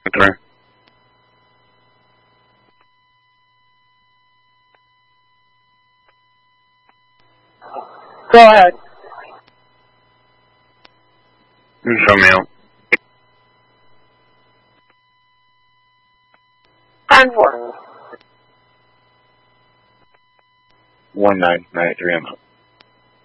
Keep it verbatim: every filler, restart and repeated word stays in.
Three. Go ahead. Show me out. ten four. One nine nine three. I'm out.